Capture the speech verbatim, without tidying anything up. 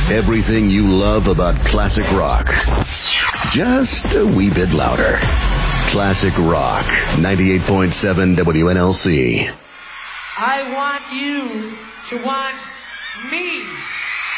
Everything you love about classic rock. Just a wee bit louder. Classic Rock, ninety-eight point seven W N L C. I want you to want me.